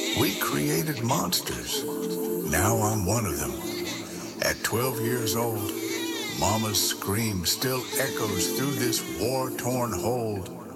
We created monsters. Now I'm one of them. At 12 years old, Mama's scream still echoes through this war-torn hold.